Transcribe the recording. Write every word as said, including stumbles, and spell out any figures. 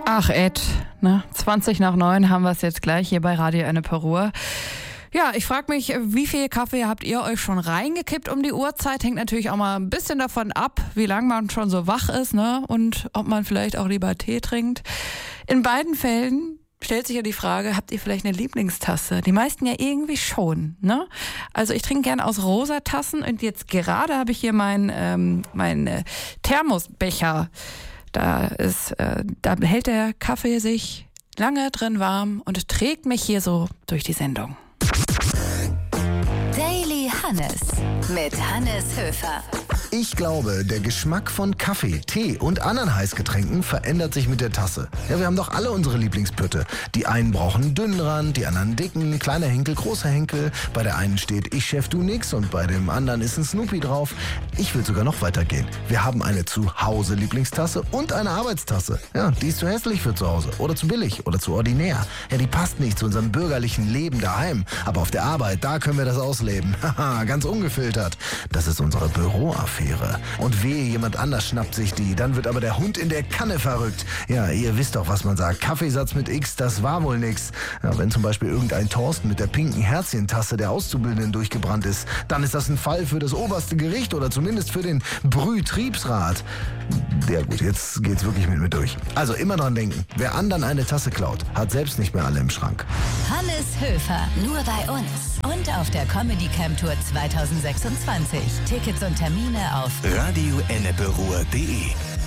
Ach Ed, ne? zwanzig nach neun haben wir es jetzt gleich hier bei Radio Ennepe Ruhr. Ja, ich frage mich, wie viel Kaffee habt ihr euch schon reingekippt um die Uhrzeit? Hängt natürlich auch mal ein bisschen davon ab, wie lange man schon so wach ist, ne? Und ob man vielleicht auch lieber Tee trinkt. In beiden Fällen stellt sich ja die Frage, habt ihr vielleicht eine Lieblingstasse? Die meisten ja irgendwie schon, ne? Also ich trinke gerne aus rosa Tassen und jetzt gerade habe ich hier meinen ähm, mein, äh, Thermosbecher. Da ist, äh, da hält der Kaffee sich lange drin warm und trägt mich hier so durch die Sendung. Daily Hannes mit Hannes Höfer. Ich glaube, der Geschmack von Kaffee, Tee und anderen Heißgetränken verändert sich mit der Tasse. Ja, wir haben doch alle unsere Lieblingspütte. Die einen brauchen einen dünnen Rand, die anderen einen dicken, kleiner Henkel, großer Henkel. Bei der einen steht ich Chef, du nix und bei dem anderen ist ein Snoopy drauf. Ich will sogar noch weitergehen. Wir haben eine Zuhause-Lieblingstasse und eine Arbeitstasse. Ja, die ist zu hässlich für zu Hause oder zu billig oder zu ordinär. Ja, die passt nicht zu unserem bürgerlichen Leben daheim. Aber auf der Arbeit, da können wir das ausleben. Haha, ganz ungefiltert. Das ist unsere Büroaffäre. Und wehe, jemand anders schnappt sich die, dann wird aber der Hund in der Kanne verrückt. Ja, ihr wisst doch, was man sagt. Kaffeesatz mit X, das war wohl nix. Ja, wenn zum Beispiel irgendein Thorsten mit der pinken Herzchentasse der Auszubildenden durchgebrannt ist, dann ist das ein Fall für das oberste Gericht oder zumindest für den Brühtriebsrat. Ja gut, jetzt geht's wirklich mit mir durch. Also immer dran denken, wer anderen eine Tasse klaut, hat selbst nicht mehr alle im Schrank. Hannes Höfer, nur bei uns und auf der Comedy Camp Tour zwanzig sechsundzwanzig. Tickets und Termine auf radio ennepe ruhr punkt de